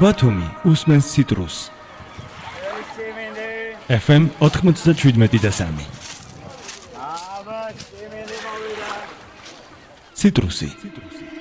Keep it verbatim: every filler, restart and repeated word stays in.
ბათუმი უსმენს ციტრუს. ეფ ემ ოთხმოცდაშვიდმეტი და სამი. ციტრუსი.